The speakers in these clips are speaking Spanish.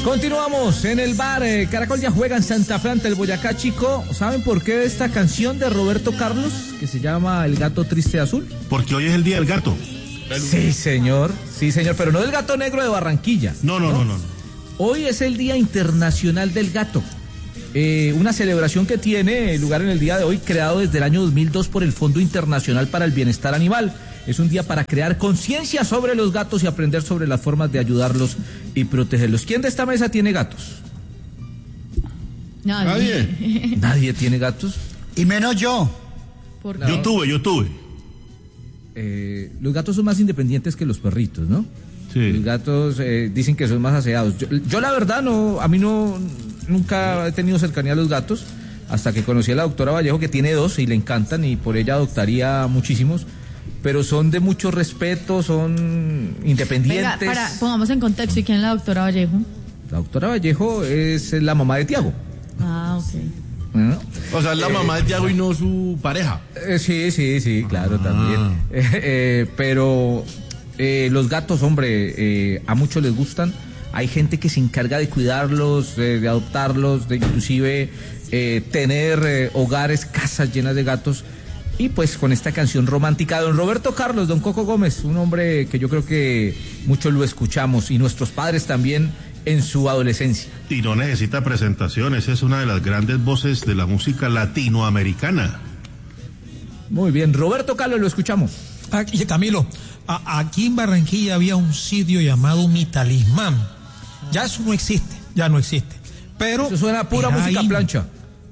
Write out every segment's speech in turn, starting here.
Continuamos en el bar. Caracol ya juega en Santa Fe ante el Boyacá Chico. ¿Saben por qué esta canción de Roberto Carlos, que se llama El Gato Triste Azul? Porque hoy es el Día del Gato. Sí, señor, pero no del gato negro de Barranquilla. No. Hoy es el Día Internacional del Gato. Una celebración que tiene lugar en el día de hoy, creado desde el año 2002 por el Fondo Internacional para el Bienestar Animal. Es un día para crear conciencia sobre los gatos y aprender sobre las formas de ayudarlos y protegerlos. ¿Quién de esta mesa tiene gatos? Nadie. ¿Nadie tiene gatos? Y menos yo. ¿Por qué? Yo tuve. Los gatos son más independientes que los perritos, ¿no? Sí. Los gatos dicen que son más aseados. Yo la verdad nunca he tenido cercanía a los gatos, hasta que conocí a la doctora Vallejo, que tiene 2 y le encantan, y por ella adoptaría muchísimos. Pero son de mucho respeto, son independientes. Venga, pongamos en contexto, ¿y quién es la doctora Vallejo? La doctora Vallejo es la mamá de Tiago. Ah, ok. ¿No? O sea, es la mamá de Tiago y no su pareja. Sí, claro, también. Pero los gatos, hombre, a muchos les gustan. Hay gente que se encarga de cuidarlos, de adoptarlos, de inclusive tener hogares, casas llenas de gatos. Y pues con esta canción romántica de don Roberto Carlos, don Coco Gómez, un hombre que yo creo que muchos lo escuchamos, y nuestros padres también en su adolescencia. Y no necesita presentaciones, es una de las grandes voces de la música latinoamericana. Muy bien, Roberto Carlos, lo escuchamos. Camilo, aquí en Barranquilla había un sitio llamado Mi Talismán. Ya eso no existe. Pero eso suena a pura música ahí, plancha.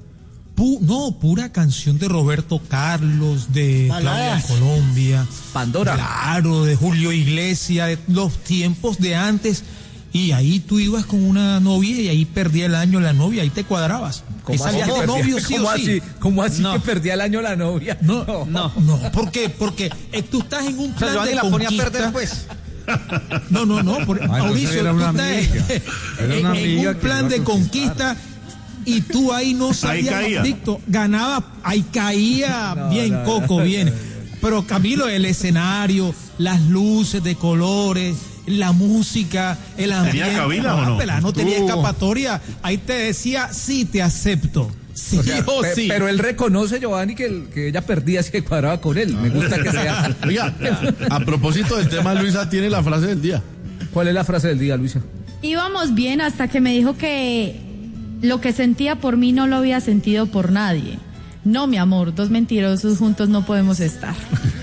Pura canción de Roberto Carlos, de Claudia Colombia, Pandora. Claro, de Julio Iglesias, de los tiempos de antes. Y ahí tú ibas con una novia y ahí perdía el año la novia, ahí te cuadrabas. ¿Cómo y salías de novio, sí o sí. ¿Cómo así que perdía el año la novia? No. ¿Por qué? Porque tú estás en un plan de la conquista. ponía a perder, pues. No. Mauricio, tú estás en un plan de conquista. Y tú ahí no salías adicto, ganaba, ahí caía bien, Coco, bien. Pero Camilo, el escenario, las luces de colores, la música, el ambiente. ¿Tenía cabina o no? No tenía escapatoria. Ahí te decía, sí, te acepto. Sí o sí. Pero él reconoce, Giovanni, que ella perdía si cuadraba con él. Me gusta que sea. Oiga, a propósito del tema, Luisa tiene la frase del día. ¿Cuál es la frase del día, Luisa? Íbamos bien hasta que me dijo que lo que sentía por mí no lo había sentido por nadie. No, mi amor, 2 mentirosos juntos no podemos estar.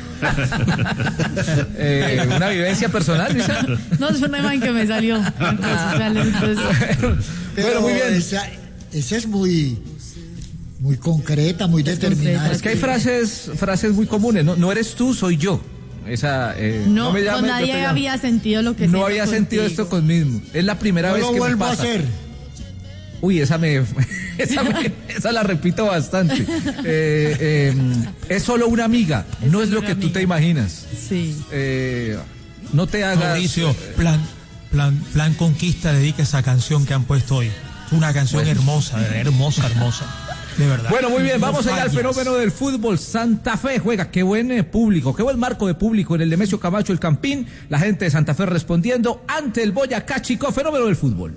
¿Una vivencia personal, Luisa? No, es una imagen que me salió. Pero muy bien. Esa es muy concreta, muy determinada. Es que hay frases muy comunes. No eres tú, soy yo. Esa, no me llame, nadie había sentido lo que no había contigo. Sentido esto conmigo. Es la primera vez que me pasa. No lo vuelvo a hacer. Uy, esa la repito bastante. Es solo una amiga, no es lo que tú te imaginas. Sí. No te hagas. Mauricio, plan Conquista dedica esa canción que han puesto hoy. Una canción hermosa. De verdad. Bueno, muy bien, vamos allá al fenómeno del fútbol. Santa Fe juega, qué buen público, qué buen marco de público en el Nemesio Camacho, el Campín. La gente de Santa Fe respondiendo ante el Boyacá Chico, fenómeno del fútbol.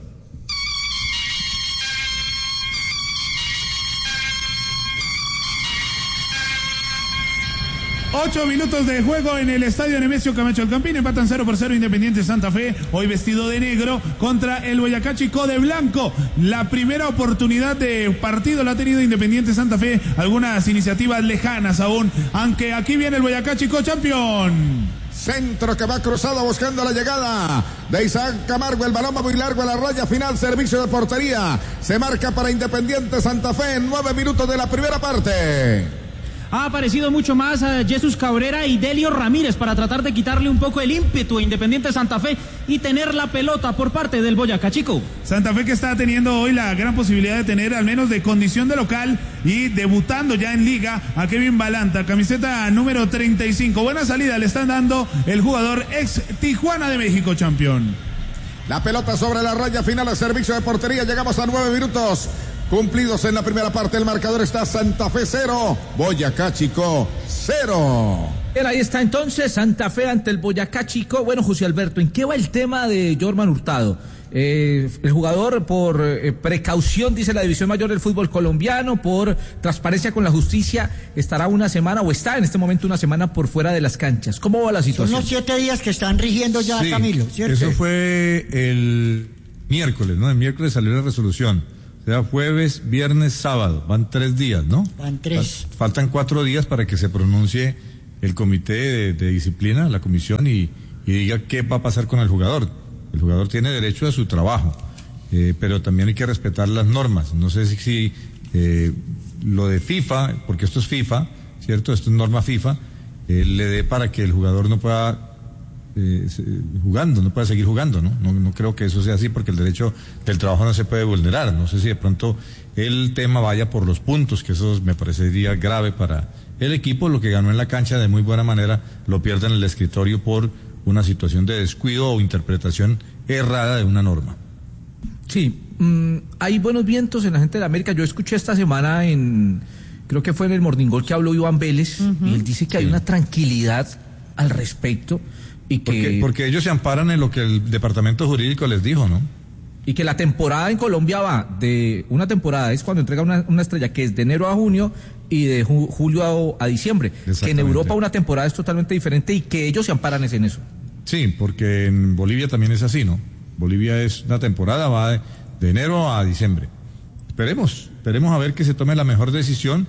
Ocho minutos de juego en el estadio Nemesio Camacho El Campín. Empatan 0-0 Independiente Santa Fe, hoy vestido de negro, contra el Boyacá Chico de blanco. La primera oportunidad de partido la ha tenido Independiente Santa Fe. Algunas iniciativas lejanas aún, aunque aquí viene el Boyacá Chico campeón. Centro que va cruzado buscando la llegada de Isaac Camargo. El balón va muy largo a la raya final. Servicio de portería. Se marca para Independiente Santa Fe en 9 minutos de la primera parte. Ha aparecido mucho más a Jesús Cabrera y Delio Ramírez para tratar de quitarle un poco el ímpetu a Independiente Santa Fe y tener la pelota por parte del Boyacá Chico. Santa Fe que está teniendo hoy la gran posibilidad de tener al menos de condición de local y debutando ya en liga a Kevin Balanta, camiseta número 35. Buena salida le están dando el jugador ex Tijuana de México, campeón. La pelota sobre la raya final a servicio de portería. Llegamos a 9 minutos cumplidos en la primera parte. El marcador está Santa Fe 0, Boyacá Chico 0. Bien, ahí está entonces Santa Fe ante el Boyacá Chico. Bueno, José Alberto, ¿en qué va el tema de Jorman Hurtado? El jugador, por precaución, dice la División Mayor del Fútbol Colombiano, por transparencia con la justicia, estará una semana, o está en este momento una semana por fuera de las canchas. ¿Cómo va la situación? Son los 7 días que están rigiendo ya, sí, Camilo, ¿cierto? Eso fue el miércoles, ¿no? El miércoles salió la resolución. O sea, jueves, viernes, sábado. Van 3 días, ¿no? Van 3. Faltan 4 días para que se pronuncie el comité de disciplina, la comisión, y diga qué va a pasar con el jugador. El jugador tiene derecho a su trabajo, pero también hay que respetar las normas. No sé si lo de FIFA, porque esto es FIFA, ¿cierto? Esto es norma FIFA, le dé para que el jugador no pueda no puede seguir jugando, ¿no? No creo que eso sea así, porque el derecho del trabajo no se puede vulnerar. No sé si de pronto el tema vaya por los puntos, que eso me parecería grave para el equipo. Lo que ganó en la cancha de muy buena manera lo pierde en el escritorio por una situación de descuido o interpretación errada de una norma. Sí, hay buenos vientos en la gente de América. Yo escuché esta semana creo que fue en el Morning Call que habló Iván Vélez, y él dice que hay una tranquilidad al respecto. Y que, porque ellos se amparan en lo que el departamento jurídico les dijo, ¿no? Y que la temporada en Colombia va de una temporada, es cuando entrega una estrella, que es de enero a junio y de julio a diciembre. Que en Europa una temporada es totalmente diferente y que ellos se amparan en eso. Sí, porque en Bolivia también es así, ¿no? Bolivia es una temporada, va de enero a diciembre. Esperemos a ver que se tome la mejor decisión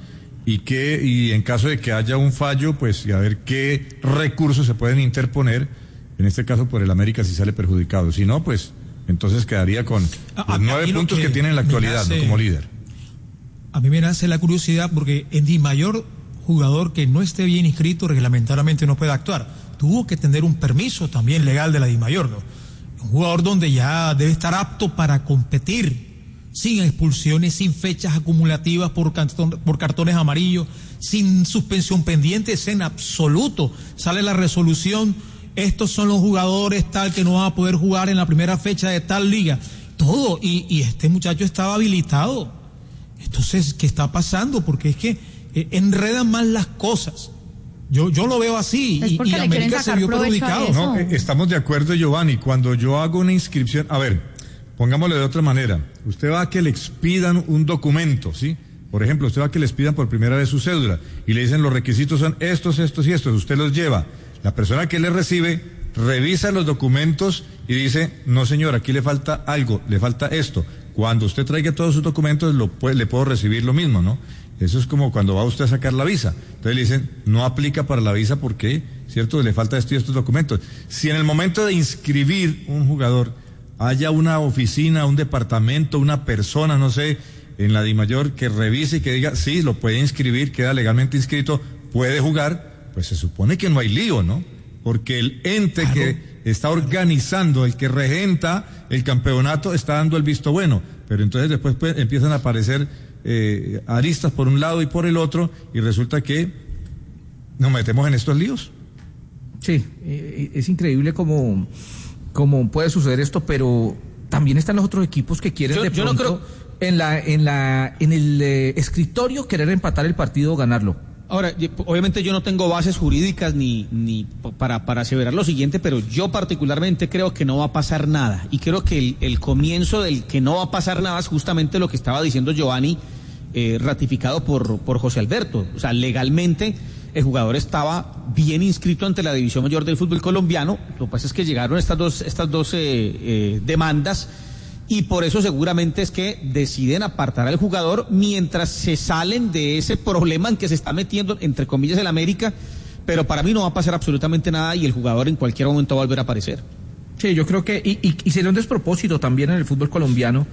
y en caso de que haya un fallo, pues a ver qué recursos se pueden interponer, en este caso por el América si sale perjudicado. Si no, pues entonces quedaría con los 9 puntos que tiene en la actualidad, ¿no? Como líder. A mí me nace la curiosidad porque en Dimayor, jugador que no esté bien inscrito reglamentariamente no puede actuar. Tuvo que tener un permiso también legal de la Dimayor, ¿no? Un jugador donde ya debe estar apto para competir, sin expulsiones, sin fechas acumulativas por cartones amarillos, sin suspensión pendientes en absoluto. Sale la resolución, estos son los jugadores tal que no van a poder jugar en la primera fecha de tal liga. Todo, y este muchacho estaba habilitado. Entonces, ¿qué está pasando? Porque es que enredan más las cosas. Yo lo veo así, y América se vio perjudicado. No, estamos de acuerdo, Giovanni. Cuando yo hago una inscripción, a ver, pongámoslo de otra manera. Usted va a que le expidan un documento, ¿sí? Por ejemplo, usted va a que le expidan por primera vez su cédula y le dicen los requisitos son estos y estos. Usted los lleva. La persona que le recibe revisa los documentos y dice, no señor, aquí le falta algo, le falta esto. Cuando usted traiga todos sus documentos le puedo recibir lo mismo, ¿no? Eso es como cuando va usted a sacar la visa. Entonces le dicen, no aplica para la visa porque, ¿cierto? Le falta esto y estos documentos. Si en el momento de inscribir un jugador haya una oficina, un departamento, una persona, no sé, en la Dimayor que revise y que diga, sí, lo puede inscribir, queda legalmente inscrito, puede jugar, pues se supone que no hay lío, ¿no? Porque el ente que está organizando, el que regenta el campeonato, está dando el visto bueno, pero entonces después empiezan a aparecer aristas por un lado y por el otro, y resulta que nos metemos en estos líos. Sí, es increíble cómo puede suceder esto, pero también están los otros equipos que quieren yo no creo en el escritorio querer empatar el partido o ganarlo. Ahora, obviamente yo no tengo bases jurídicas ni para aseverar lo siguiente, pero yo particularmente creo que no va a pasar nada. Y creo que el comienzo del que no va a pasar nada es justamente lo que estaba diciendo Giovanni, ratificado por José Alberto. O sea, legalmente el jugador estaba bien inscrito ante la División Mayor del Fútbol Colombiano. Lo que pasa es que llegaron estas dos demandas, y por eso seguramente es que deciden apartar al jugador mientras se salen de ese problema en que se está metiendo, entre comillas, el América. Pero para mí no va a pasar absolutamente nada y el jugador en cualquier momento va a volver a aparecer. Sí, yo creo que, y sería un despropósito también en el fútbol colombiano,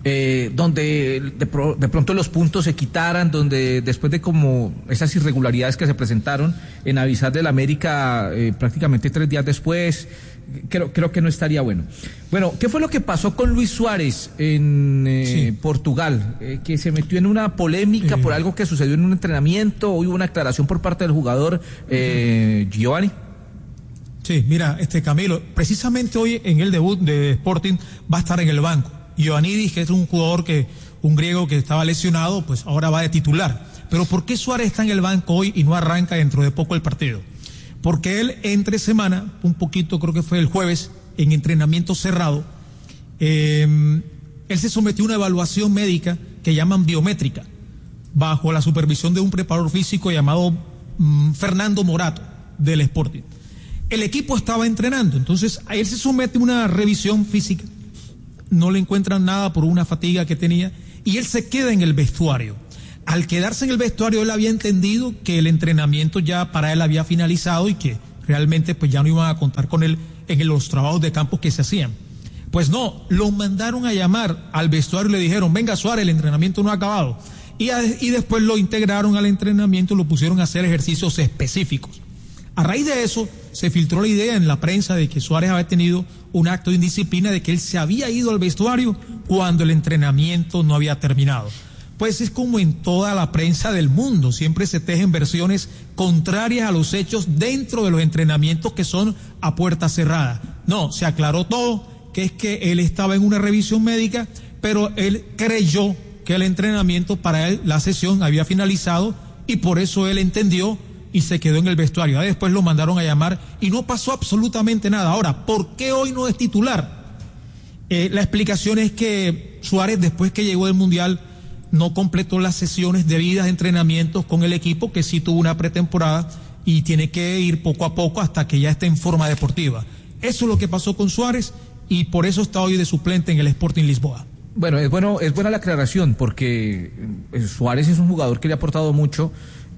donde de pronto los puntos se quitaran, donde después de como esas irregularidades que se presentaron en avisar del América prácticamente 3 días después, creo que no estaría bueno. Bueno, ¿qué fue lo que pasó con Luis Suárez en Portugal? Que se metió en una polémica por algo que sucedió en un entrenamiento. Hoy hubo una aclaración por parte del jugador, Giovanni. Sí, mira, Camilo, precisamente hoy en el debut de Sporting va a estar en el banco. Ioannidis, que es un griego que estaba lesionado, pues ahora va de titular. Pero ¿por qué Suárez está en el banco hoy y no arranca dentro de poco el partido? Porque él entre semana, un poquito, creo que fue el jueves, en entrenamiento cerrado, Él se sometió a una evaluación médica que llaman biométrica, bajo la supervisión de un preparador físico llamado Fernando Morato, del Sporting. El equipo estaba entrenando, entonces a él se somete a una revisión física, no le encuentran nada por una fatiga que tenía, y él se queda en el vestuario. Al quedarse en el vestuario, él había entendido que el entrenamiento ya para él había finalizado y que realmente pues ya no iban a contar con él en los trabajos de campo que se hacían. Pues no, lo mandaron a llamar al vestuario y le dijeron, venga Suárez, el entrenamiento no ha acabado. Y después lo integraron al entrenamiento y lo pusieron a hacer ejercicios específicos. A raíz de eso, se filtró la idea en la prensa de que Suárez había tenido un acto de indisciplina, de que él se había ido al vestuario cuando el entrenamiento no había terminado. Pues es como en toda la prensa del mundo, siempre se tejen versiones contrarias a los hechos dentro de los entrenamientos que son a puerta cerrada. No, se aclaró todo, que es que él estaba en una revisión médica, pero él creyó que el entrenamiento para él, la sesión había finalizado y por eso él entendió y se quedó en el vestuario. Después lo mandaron a llamar y no pasó absolutamente nada. Ahora, ¿por qué hoy no es titular? La explicación es que Suárez, después que llegó del Mundial, no completó las sesiones debidas de entrenamientos con el equipo, que sí tuvo una pretemporada y tiene que ir poco a poco hasta que ya esté en forma deportiva. Eso es lo que pasó con Suárez y por eso está hoy de suplente en el Sporting Lisboa. Bueno, es buena la aclaración porque Suárez es un jugador que le ha aportado mucho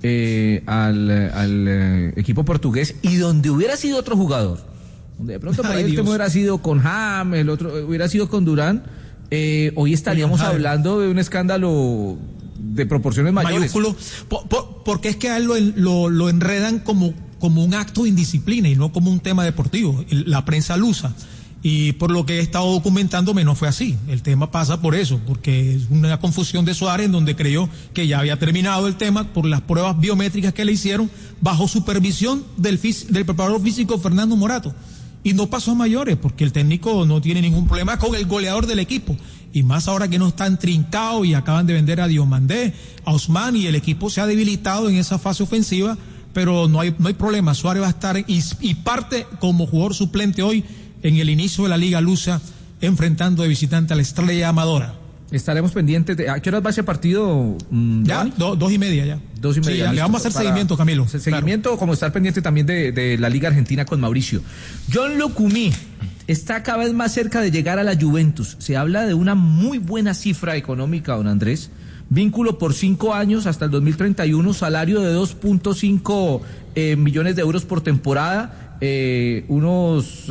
al equipo portugués, y donde hubiera sido otro jugador, donde de pronto para este hubiera sido con James, el otro hubiera sido con Durán, hoy estaríamos hablando de un escándalo de proporciones mayores. Porque es que a él lo enredan como un acto de indisciplina y no como un tema deportivo, la prensa lusa. Y por lo que he estado documentándome no fue así. El tema pasa por eso, porque es una confusión de Suárez en donde creyó que ya había terminado el tema por las pruebas biométricas que le hicieron bajo supervisión del preparador físico Fernando Morato. Y no pasó a mayores, porque el técnico no tiene ningún problema con el goleador del equipo. Y más ahora que no están trincados y acaban de vender a Diomandé, a Ousmane, y el equipo se ha debilitado en esa fase ofensiva, pero no hay problema. Suárez va a estar y parte como jugador suplente hoy en el inicio de la Liga Lusa, enfrentando de visitante a la Estrella Amadora. Estaremos pendientes de... ¿A qué horas va ese partido? Ya, 2:30 ya. 2:30. Sí, le vamos a hacer seguimiento, Camilo. Seguimiento, claro. Como estar pendiente también de la Liga Argentina con Mauricio. John Lucumí está cada vez más cerca de llegar a la Juventus. Se habla de una muy buena cifra económica, don Andrés. Vínculo por 5 años hasta el 2031, salario de 2.5 millones de euros por temporada. Unos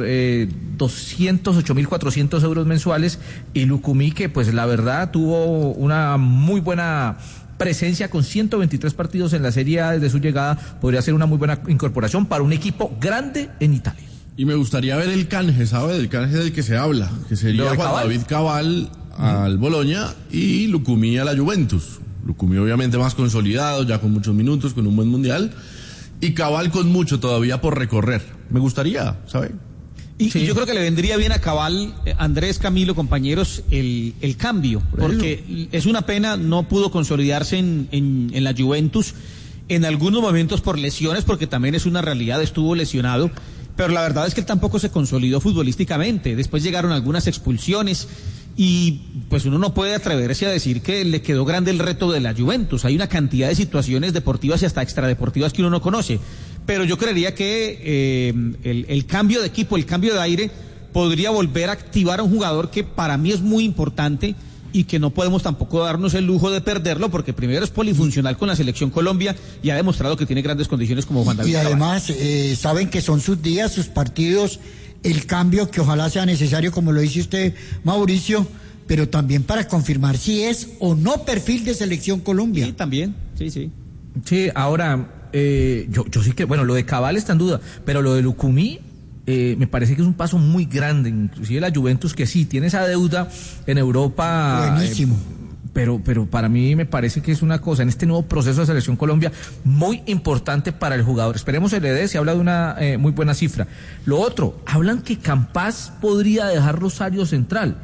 208.400 euros mensuales, y Lucumí, que pues la verdad tuvo una muy buena presencia con 123 partidos en la Serie A desde su llegada, podría ser una muy buena incorporación para un equipo grande en Italia. Y me gustaría ver el canje, ¿sabe? El canje del que se habla, que sería Juan David Cabal al Bologna y Lucumí a la Juventus. Lucumí obviamente más consolidado, ya con muchos minutos, con un buen mundial, y Cabal con mucho todavía por recorrer. Me gustaría, ¿sabe? Y yo creo que le vendría bien a Cabal, Andrés, Camilo, compañeros, el cambio, porque es una pena, no pudo consolidarse en la Juventus en algunos momentos por lesiones, porque también es una realidad, estuvo lesionado, pero la verdad es que él tampoco se consolidó futbolísticamente. Después llegaron algunas expulsiones y pues uno no puede atreverse a decir que le quedó grande el reto de la Juventus. Hay una cantidad de situaciones deportivas y hasta extradeportivas que uno no conoce, pero yo creería que el cambio de equipo, el cambio de aire podría volver a activar a un jugador que para mí es muy importante y que no podemos tampoco darnos el lujo de perderlo, porque primero es polifuncional con la Selección Colombia y ha demostrado que tiene grandes condiciones como Juan David. Y además saben que son sus días, sus partidos, el cambio que ojalá sea necesario, como lo dice usted, Mauricio, pero también para confirmar si es o no perfil de Selección Colombia. Sí, también, sí. Sí, ahora, yo sí que, bueno, lo de Cabal está en duda, pero lo de Lucumí me parece que es un paso muy grande, inclusive la Juventus, que sí, tiene esa deuda en Europa. Buenísimo. Pero para mí me parece que es una cosa, en este nuevo proceso de Selección Colombia, muy importante para el jugador. Esperemos se le dé, se habla de una muy buena cifra. Lo otro, hablan que Campas podría dejar Rosario Central.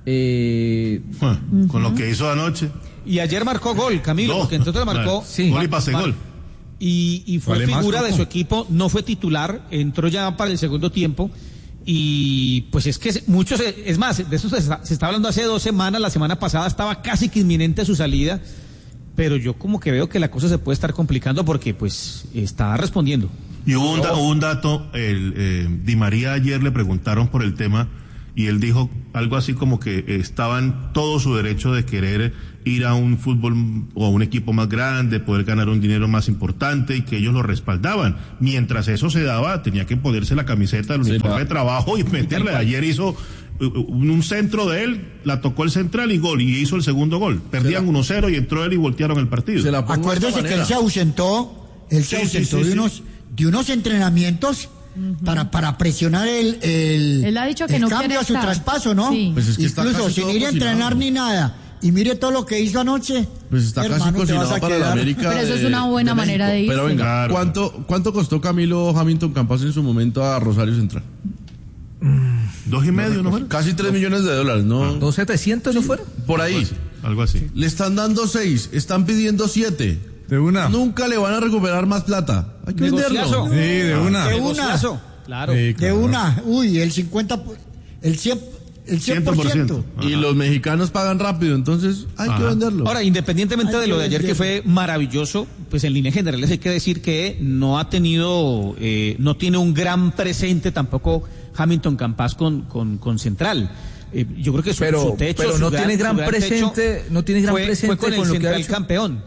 Con lo que hizo anoche. Y ayer marcó gol, Camilo, porque entonces marcó... Sí, gol y pase gol. Y fue figura de su equipo, no fue titular, entró ya para el segundo tiempo, Y pues es que muchos, es más, de eso se está hablando hace 2 semanas, la semana pasada estaba casi que inminente su salida, pero yo como que veo que la cosa se puede estar complicando porque pues está respondiendo. Y hubo un dato, Di María ayer le preguntaron por el tema y él dijo algo así como que estaba en todo su derecho de querer ir a un fútbol o a un equipo más grande, poder ganar un dinero más importante y que ellos lo respaldaban. Mientras eso se daba, tenía que ponerse la camiseta, el uniforme de trabajo y meterle. Ayer hizo un centro de él, la tocó el central y gol, y hizo el segundo gol. Perdían 1-0 y entró él y voltearon el partido. Acuérdese que él se ausentó de unos entrenamientos para presionar él ha dicho que el no cambio a su traspaso, ¿no? Sí. Pues es que incluso sin ir a entrenar ni nada. Y mire todo lo que hizo anoche. Pues está casi cocinado para la América. Pero eso es una buena manera de irse. Pero venga, Claro. ¿cuánto costó Camilo Hamilton Campas en su momento a Rosario Central? 2,5, ¿no? Casi $3 millones, ¿no? 2,700 no fueron. Por ahí. Algo así. Le están dando 6, están pidiendo 7. De una. Nunca le van a recuperar más plata. Hay que venderlo. Sí, de una. De una. Claro. Sí, De una. Uy, el 50%. El 100%. Y los mexicanos pagan rápido, entonces hay que venderlo. Ahora, independientemente de lo de ayer, que fue maravilloso, pues en líneas generales hay que decir que no ha tenido, no tiene un gran presente tampoco Hamilton Campas con Central. Yo creo que su techo, pero no tiene gran presente, no tiene gran presente fue con el lo que ha Central hecho. campeón.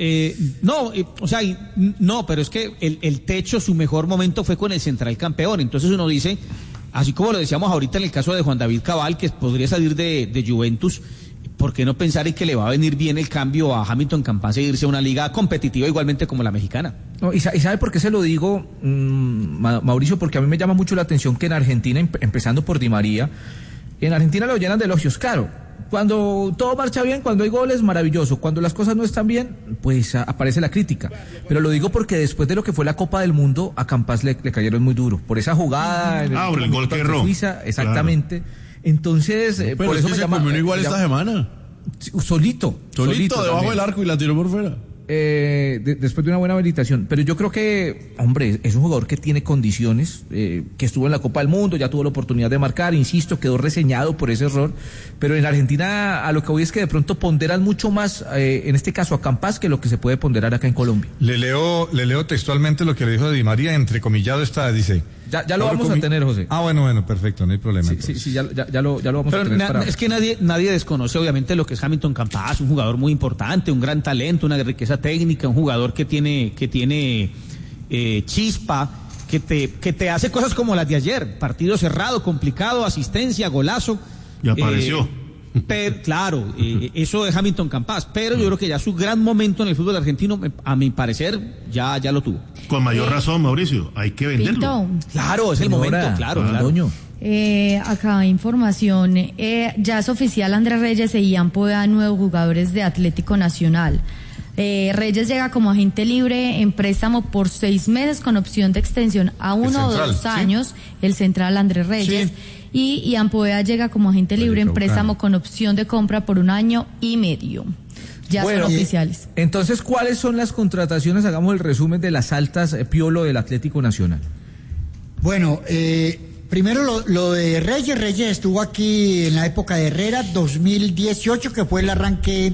No, pero es que el techo, su mejor momento fue con el Central campeón. Entonces uno dice, así como lo decíamos ahorita en el caso de Juan David Cabal, que podría salir de Juventus, ¿por qué no pensar en que le va a venir bien el cambio a Hamilton Campas e irse a una liga competitiva igualmente como la mexicana? No, ¿y sabe por qué se lo digo, Mauricio? Porque a mí me llama mucho la atención que en Argentina, empezando por Di María, en Argentina lo llenan de elogios, claro. Cuando todo marcha bien, cuando hay goles, maravilloso. Cuando las cosas no están bien, pues aparece la crítica. Pero lo digo porque después de lo que fue la Copa del Mundo, a Campas le cayeron muy duro. Por esa jugada, por el gol que erró. Suiza, exactamente. Claro. Entonces, pero por eso me llama. Pero igual esta semana. Solito debajo también. del arco y la tiró por fuera. Después de una buena habilitación. Pero yo creo que, hombre, es un jugador que tiene condiciones, que estuvo en la Copa del Mundo, ya tuvo la oportunidad de marcar, insisto, quedó reseñado por ese error. Pero en Argentina, a lo que voy es que de pronto ponderan mucho más, en este caso a Campas, que lo que se puede ponderar acá en Colombia. Le leo textualmente lo que le dijo Di María, entrecomillado está, dice. Ya lo vamos a tener, José. Bueno, perfecto, no hay problema. Sí, ya lo vamos a tener. Es que nadie desconoce obviamente lo que es Hamilton Campas, un jugador muy importante, un gran talento, una riqueza técnica, un jugador que tiene chispa, que te hace cosas como las de ayer, partido cerrado, complicado, asistencia, golazo. Y apareció. Pero, claro, eso es Hamilton Campas, pero yo creo que ya su gran momento en el fútbol argentino, a mi parecer, ya lo tuvo. Con mayor razón, Mauricio, hay que venderlo. Pinto. Claro, es el momento, claro. Acá información, ya es oficial, Andrés Reyes e Ian Poveda, nuevos jugadores de Atlético Nacional. Reyes llega como agente libre en préstamo por 6 meses con opción de extensión a 1 o 2 años, el central Andrés Reyes. Sí. Y Ian Poveda llega como agente libre en préstamo con opción de compra por 1 año y medio. Ya son oficiales. Entonces, ¿cuáles son las contrataciones? Hagamos el resumen de las altas, Piolo, del Atlético Nacional. Bueno, primero lo de Reyes. Reyes estuvo aquí en la época de Herrera, 2018, que fue el arranque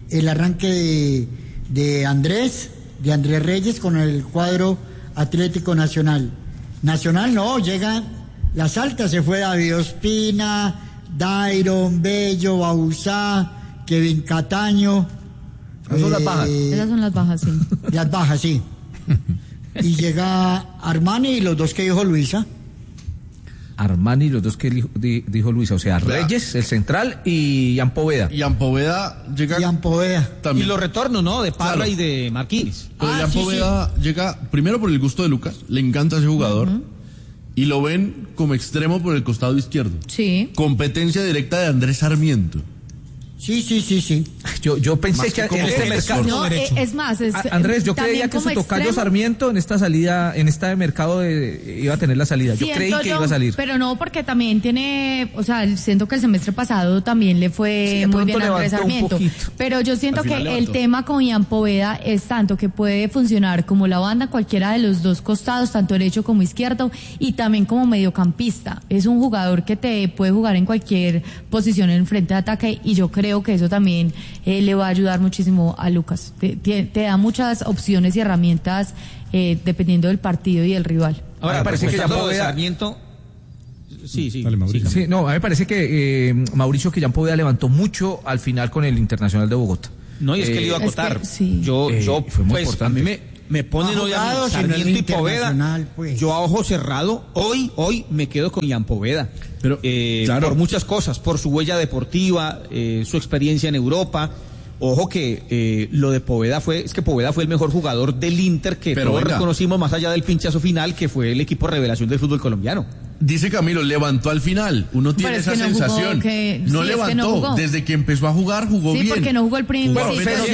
de Andrés Reyes con el cuadro Atlético Nacional. Nacional no, llega las altas, se fue David Ospina, Dairon, Bello, Bauzá, Kevin Cataño. Esas son las bajas. Esas son las bajas, sí. Las bajas, sí. Y llega Armani y los 2 que dijo Luisa. Armani, los 2 que dijo Luisa, o sea, Reyes, el central, y Ian Poveda. Ian Poveda llega. Ian Poveda. También. Y los retornos, ¿no? De Parra y de Marquínez. Pero Ian Poveda llega primero por el gusto de Lucas, le encanta ese jugador. Y lo ven como extremo por el costado izquierdo. Sí. Competencia directa de Andrés Sarmiento. Sí. Yo pensé que en este mercado... No, es más... Andrés, yo creía que su tocayo Sarmiento en esta salida, en este mercado iba a tener la salida. Yo creí que iba a salir. Pero no, porque también tiene... O sea, siento que el semestre pasado también le fue muy bien a Andrés Sarmiento. Pero yo siento que el tema con Ian Poveda es tanto que puede funcionar como la banda, cualquiera de los dos costados, tanto derecho como izquierdo, y también como mediocampista. Es un jugador que te puede jugar en cualquier posición en frente de ataque, y yo creo que eso también le va a ayudar muchísimo a Lucas. Te da muchas opciones y herramientas dependiendo del partido y del rival. Ahora parece que ya Sarmiento... Sí. Dale, Mauricio. Sí, no, a mí me parece que Mauricio Jan Poveda levantó mucho al final con el Internacional de Bogotá. No, y es que le iba a acotar. Yo fue muy pues, importante. A mí me ponen hoy a mí Sarmiento y Poveda. Pues. Yo a ojo cerrado, hoy me quedo con Ian Poveda. Pero, claro, por muchas cosas, por su huella deportiva, su experiencia en Europa. Ojo que lo de Poveda es que Poveda fue el mejor jugador del Inter que todos reconocimos, más allá del pinchazo final, que fue el equipo revelación del fútbol colombiano. Dice Camilo, levantó al final. Uno tiene esa sensación. No levantó. Desde que empezó a jugar, jugó bien. Sí, porque no jugó el primer. Bueno,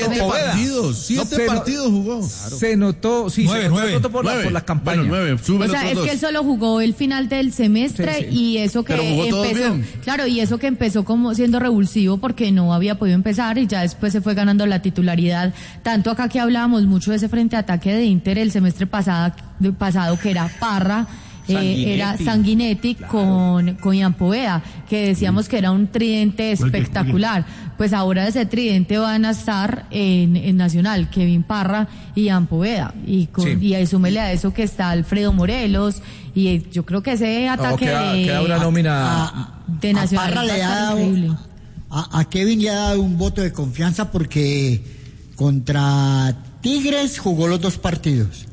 siete partidos jugó. Claro. Se notó, sí, 9 por la campaña. Bueno, 9, o sea, es que él solo jugó el final del semestre, y eso que empezó. Claro, y eso que empezó como siendo revulsivo porque no había podido empezar, y ya después se fue ganando la titularidad. Tanto acá que hablábamos mucho de ese frente ataque de Inter el semestre pasado que era Parra. Era Sanguinetti con Ian Poveda, que decíamos que era un tridente espectacular. Pues ahora ese tridente van a estar en Nacional, Kevin Parra y Ian Poveda, y ahí súmele a eso que está Alfredo Morelos, y yo creo que ese ataque queda una nómina de Nacional a Parra le ha dado, a Kevin le ha dado un voto de confianza porque contra Tigres jugó los 2 partidos,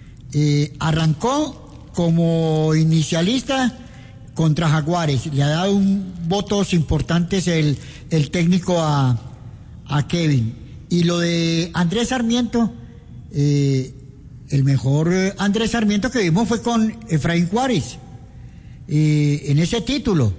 arrancó como inicialista contra Jaguares, le ha dado votos importantes el técnico a Kevin. Y lo de Andrés Sarmiento, el mejor Andrés Sarmiento que vimos fue con Efraín Juárez, en ese título,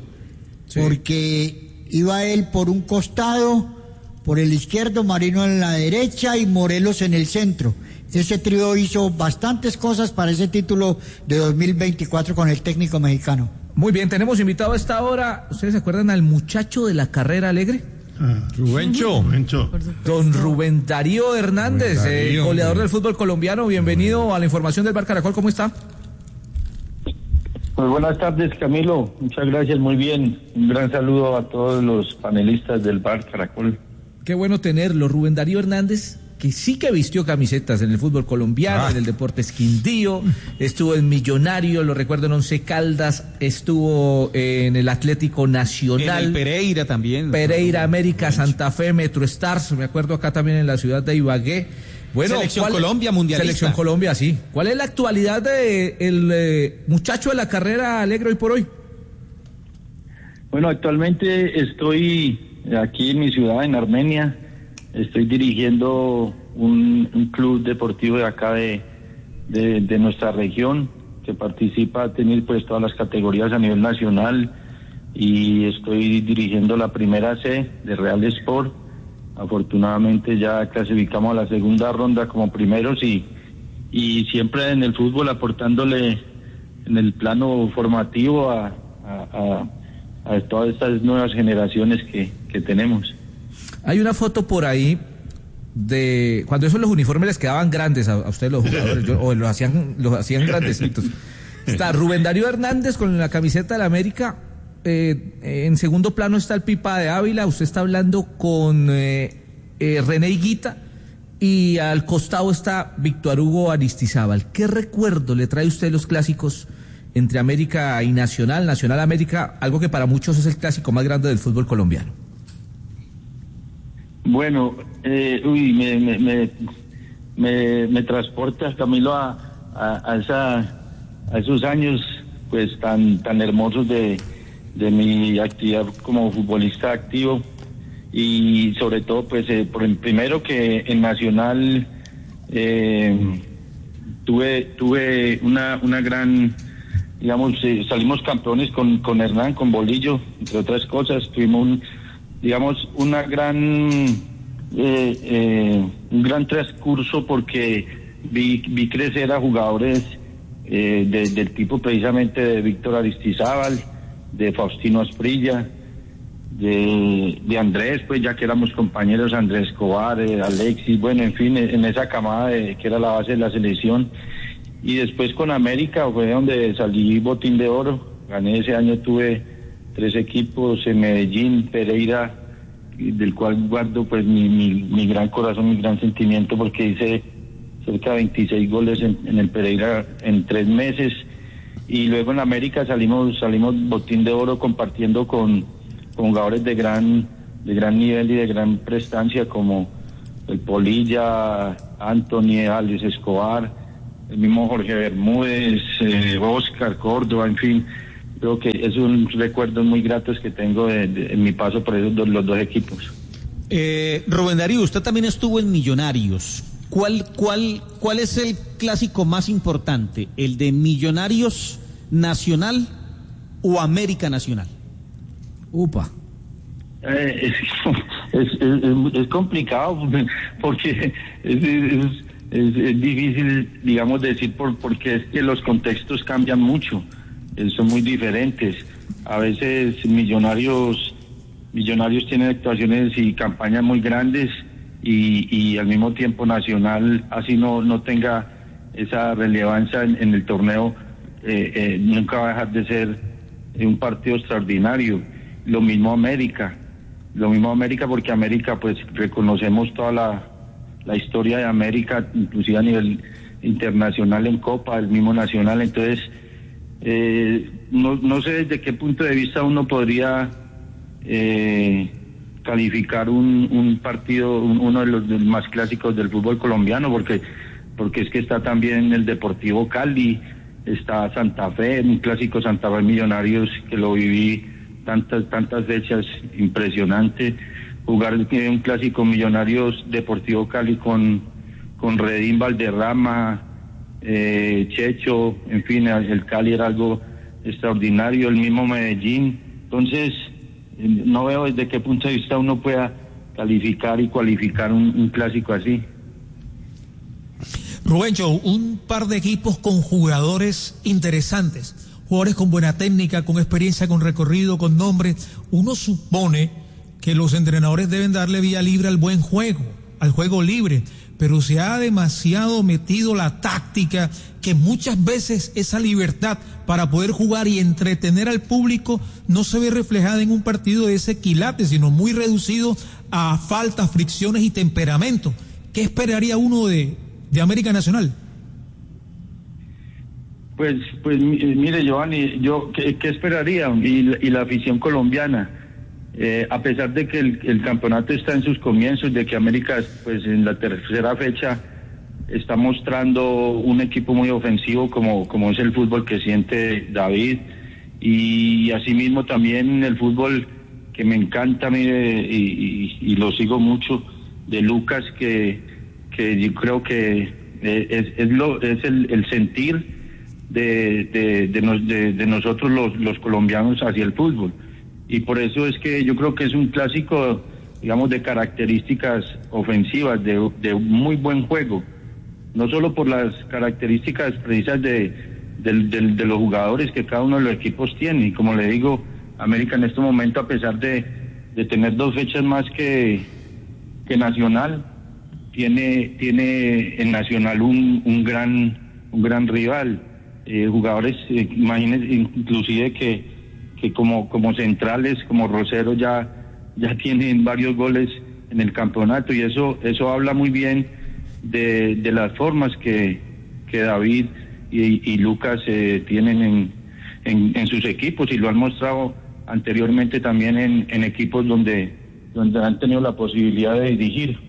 porque iba él por un costado, por el izquierdo, Marino en la derecha y Morelos en el centro. Ese trío hizo bastantes cosas para ese título de 2024 con el técnico mexicano. Muy bien, tenemos invitado a esta hora. ¿Ustedes se acuerdan al muchacho de la carrera alegre? Rubencho. Don Rubén Darío Hernández, goleador del fútbol colombiano. Bienvenido a la información del Bar Caracol. ¿Cómo está? Pues buenas tardes, Camilo. Muchas gracias, muy bien. Un gran saludo a todos los panelistas del Bar Caracol. Qué bueno tenerlo, Rubén Darío Hernández, que sí que vistió camisetas en el fútbol colombiano, en el Deportes Quindío, estuvo en Millonario, lo recuerdo en Once Caldas, estuvo en el Atlético Nacional. En el Pereira también. Pereira, América, Santa Fe, Metro Stars, me acuerdo acá también en la ciudad de Ibagué. Bueno, Selección Colombia, mundialista. Selección Colombia, sí. ¿Cuál es la actualidad de el muchacho de la carrera alegre hoy por hoy? Bueno, actualmente estoy aquí en mi ciudad, en Armenia. Estoy dirigiendo un club deportivo de acá de nuestra región que participa a tener pues todas las categorías a nivel nacional, y estoy dirigiendo la primera C de Real Sport. Afortunadamente ya clasificamos a la segunda ronda como primeros, y siempre en el fútbol aportándole en el plano formativo a todas estas nuevas generaciones que tenemos. Hay una foto por ahí de cuando esos los uniformes les quedaban grandes a ustedes los jugadores, o los hacían grandecitos. Está Rubén Darío Hernández con la camiseta de la América, en segundo plano está el Pipa de Ávila, usted está hablando con René Higuita, y al costado está Víctor Hugo Aristizábal. ¿Qué recuerdo le trae usted los clásicos entre América y Nacional, Nacional América, algo que para muchos es el clásico más grande del fútbol colombiano? Bueno, me transporta, Camilo, a esos años pues tan hermosos de mi actividad como futbolista activo, y sobre todo pues primero que en Nacional tuve una gran, digamos, salimos campeones con Hernán, con Bolillo, entre otras cosas. Tuvimos una gran un gran transcurso porque vi crecer a jugadores del tipo precisamente de Víctor Aristizábal, de Faustino Asprilla, de Andrés, pues ya que éramos compañeros, Andrés Escobar, Alexis, bueno, en fin, en esa camada que era la base de la selección. Y después con América fue donde salí botín de oro. Gané ese año, tuve 3 equipos en Medellín, Pereira, del cual guardo pues mi gran corazón, mi gran sentimiento, porque hice cerca de 26 goles en el Pereira en 3 meses. Y luego en América salimos botín de oro compartiendo con jugadores de gran nivel y de gran prestancia como el Polilla, Anthony, Alex Escobar, el mismo Jorge Bermúdez, Oscar Córdoba, en fin. Creo que es un recuerdo muy gratos que tengo en mi paso por los 2 equipos. Rubén Darío, usted también estuvo en Millonarios. ¿Cuál es el clásico más importante? ¿El de Millonarios Nacional o América Nacional? Upa. Es complicado porque es difícil, digamos, decir porque es que los contextos cambian mucho, son muy diferentes. A veces Millonarios tienen actuaciones y campañas muy grandes y al mismo tiempo Nacional así no tenga esa relevancia en el torneo, nunca va a dejar de ser un partido extraordinario. Lo mismo América porque América, pues reconocemos toda la historia de América, inclusive a nivel internacional en Copa, el mismo Nacional. Entonces no sé desde qué punto de vista uno podría calificar un partido, uno de los más clásicos del fútbol colombiano, porque es que está también el Deportivo Cali, está Santa Fe, un clásico Santa Fe Millonarios que lo viví tantas fechas, impresionante. Jugar un clásico Millonarios Deportivo Cali con Redín, Valderrama, Checho, en fin, el Cali era algo extraordinario, el mismo Medellín. Entonces no veo desde qué punto de vista uno pueda calificar y cualificar un clásico así. Rubencho, un par de equipos con jugadores interesantes, jugadores con buena técnica, con experiencia, con recorrido, con nombre. Uno supone que los entrenadores deben darle vía libre al buen juego, al juego libre, pero se ha demasiado metido la táctica, que muchas veces esa libertad para poder jugar y entretener al público no se ve reflejada en un partido de ese quilate, sino muy reducido a faltas, fricciones y temperamento. ¿Qué esperaría uno de América Nacional? Pues mire, Giovanni, yo ¿qué esperaría? Y la afición colombiana, a pesar de que el campeonato está en sus comienzos, de que América, pues en la tercera fecha está mostrando un equipo muy ofensivo como es el fútbol que siente David, y asimismo también el fútbol que me encanta a mí y lo sigo mucho, de Lucas, que yo creo que es el sentir de nosotros los colombianos hacia el fútbol. Y por eso es que yo creo que es un clásico, digamos, de características ofensivas, de muy buen juego, no solo por las características precisas de los jugadores que cada uno de los equipos tiene. Y como le digo, América en este momento, a pesar de tener 2 fechas más que Nacional, tiene en Nacional un gran rival, jugadores, imagínense, inclusive que como centrales, como Rosero ya tienen varios goles en el campeonato, y eso habla muy bien de las formas que David y Lucas tienen en sus equipos, y lo han mostrado anteriormente también en equipos donde han tenido la posibilidad de dirigir.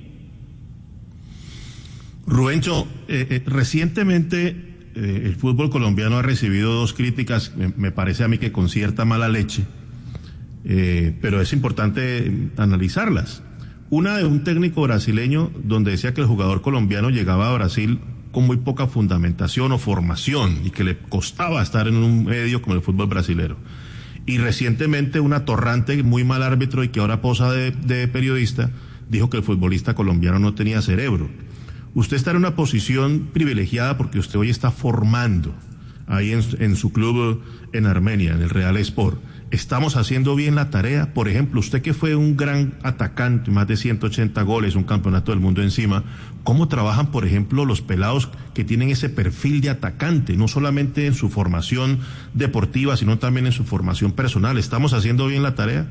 Rubencho, recientemente el fútbol colombiano ha recibido 2 críticas, me parece a mí que con cierta mala leche, pero es importante analizarlas. Una de un técnico brasileño donde decía que el jugador colombiano llegaba a Brasil con muy poca fundamentación o formación y que le costaba estar en un medio como el fútbol brasilero. Y recientemente una Torrante, muy mal árbitro y que ahora posa de periodista, dijo que el futbolista colombiano no tenía cerebro. Usted está en una posición privilegiada porque usted hoy está formando ahí en su club en Armenia, en el Real Sport. ¿Estamos haciendo bien la tarea? Por ejemplo, usted que fue un gran atacante, más de 180 goles, un campeonato del mundo encima, ¿cómo trabajan, por ejemplo, los pelados que tienen ese perfil de atacante? No solamente en su formación deportiva, sino también en su formación personal. ¿Estamos haciendo bien la tarea?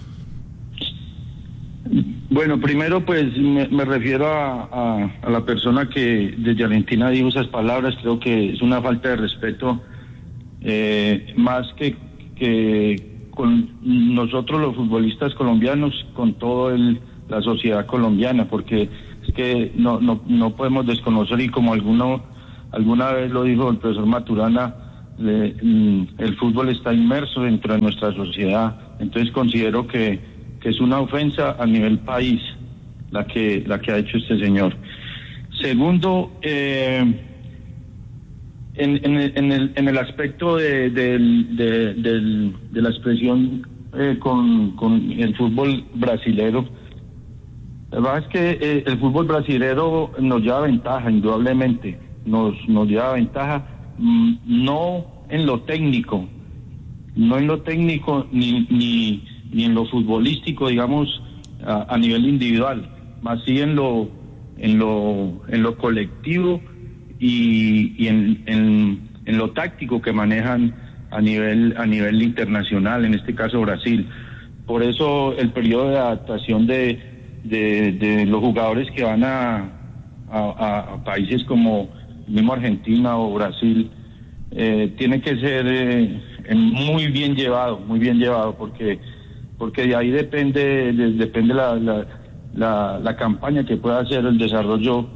Bueno, primero pues me refiero a la persona que desde Argentina dijo esas palabras. Creo que es una falta de respeto, más que con nosotros los futbolistas colombianos, con toda la sociedad colombiana, porque es que no podemos desconocer, y como alguna vez lo dijo el profesor Maturana, el fútbol está inmerso dentro de nuestra sociedad. Entonces considero que es una ofensa a nivel país la que ha hecho este señor. Segundo, en el aspecto de la expresión con el fútbol brasilero, la verdad es que el fútbol brasilero nos lleva ventaja, indudablemente, nos lleva ventaja, no en lo técnico ni en lo futbolístico, digamos, a nivel individual, más sí en lo colectivo y en lo táctico que manejan a nivel internacional, en este caso Brasil. Por eso el periodo de adaptación de los jugadores que van a países como mismo Argentina o Brasil tiene que ser muy bien llevado, porque de ahí depende la campaña que pueda hacer el desarrollo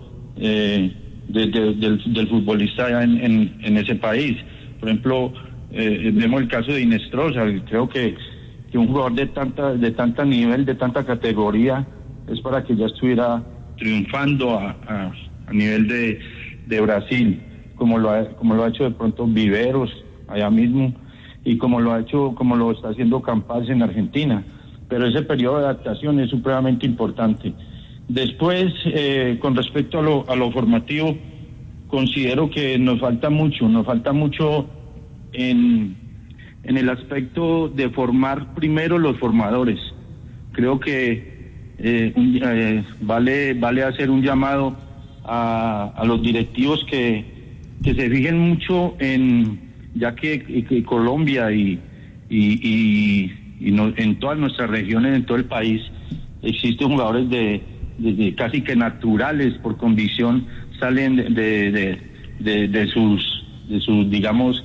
del futbolista allá en ese país. Por ejemplo, vemos el caso de Inestrosa. Creo que un jugador de tanta nivel, de tanta categoría, es para que ya estuviera triunfando a nivel de Brasil, como lo ha hecho de pronto Viveros allá mismo, y como lo está haciendo Campas en Argentina. Pero ese periodo de adaptación es supremamente importante. Después, con respecto a lo formativo, considero que nos falta mucho en el aspecto de formar primero los formadores. Creo que vale hacer un llamado a los directivos que se fijen mucho ya que Colombia y en todas nuestras regiones, en todo el país, existen jugadores de casi que naturales, por condición, salen de sus digamos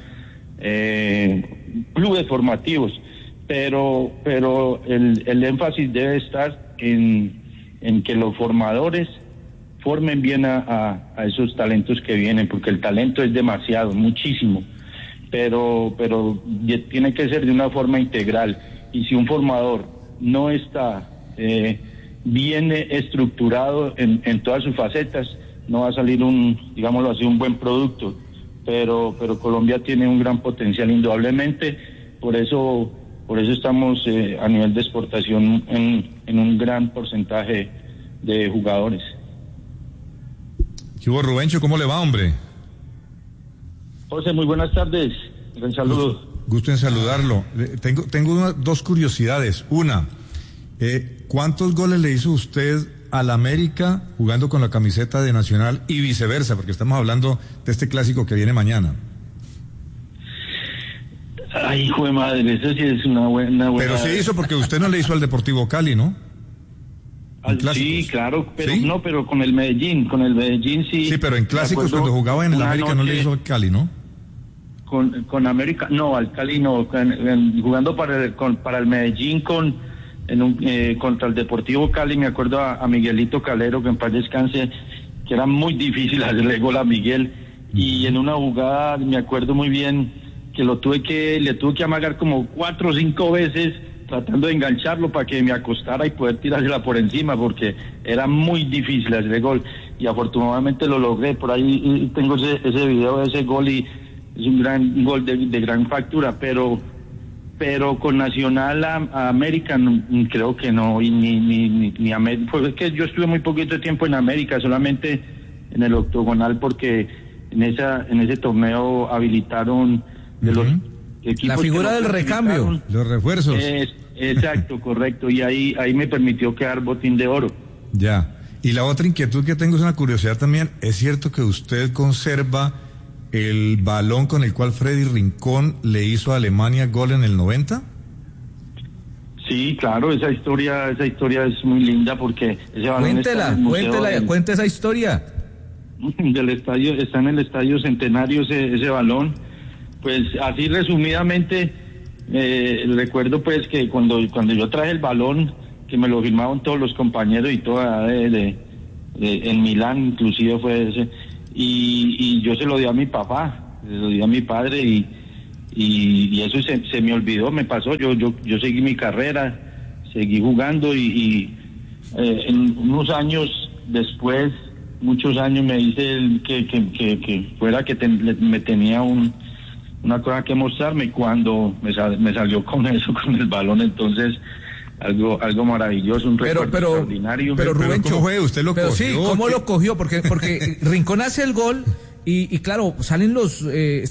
clubes formativos, pero el énfasis debe estar en que los formadores formen bien a esos talentos que vienen, porque el talento es demasiado, muchísimo, pero tiene que ser de una forma integral. Y si un formador no está bien estructurado en todas sus facetas, no va a salir un buen producto. Pero Colombia tiene un gran potencial, indudablemente. Por eso estamos a nivel de exportación en un gran porcentaje de jugadores. ¿Qué hubo, Rubencho? ¿Cómo le va, hombre? José, muy buenas tardes. Un saludo. Gusto en saludarlo. Tengo dos curiosidades. Una, ¿cuántos goles le hizo usted al América jugando con la camiseta de Nacional y viceversa? Porque estamos hablando de este clásico que viene mañana. Ay, hijo de madre, eso sí es una buena... Pero sí hizo, porque usted no le hizo al Deportivo Cali, ¿no? Sí, claro, pero ¿sí? No, pero con el Medellín sí. Sí, pero en clásicos cuando jugaba en el América no le hizo al Cali, ¿no? Con América, no, al Cali no, jugando para el Medellín contra el Deportivo Cali, me acuerdo a Miguelito Calero, que en paz descanse, que era muy difícil hacerle gol a Miguel, y en una jugada me acuerdo muy bien que le tuve que amagar como 4 o 5 veces tratando de engancharlo para que me acostara y poder tirársela por encima, porque era muy difícil hacerle gol, y afortunadamente lo logré. Por ahí tengo ese video de ese gol, y es un gran gol de gran factura, pero pero con Nacional a América creo que no, y ni América, pues es que yo estuve muy poquito tiempo en América, solamente en el octogonal, porque en ese torneo habilitaron de los equipos. La figura del recambio, los refuerzos. Exacto, correcto, y ahí me permitió quedar botín de oro. Ya. Y la otra inquietud que tengo es una curiosidad también. ¿Es cierto que usted conserva el balón con el cual Freddy Rincón le hizo a Alemania gol en el 90? Sí, claro, esa historia es muy linda porque ese balón cuente esa historia. Del estadio, está en el Estadio Centenario ese balón. Pues así resumidamente, recuerdo pues que cuando yo traje el balón, que me lo firmaron todos los compañeros y toda en Milán inclusive fue ese, y yo se lo di a mi papá, se lo di a mi padre y eso se me olvidó, me pasó, yo seguí mi carrera, seguí jugando y en unos años después, muchos años me dice que fuera que me tenía una cosa que mostrarme, cuando me salió con eso, con el balón, entonces algo maravilloso, un recuerdo extraordinario. Pero Rubencho, ¿cómo fue? ¿Usted lo cogió? Sí, ¿cómo lo cogió? Porque Rincón hace el gol y claro, salen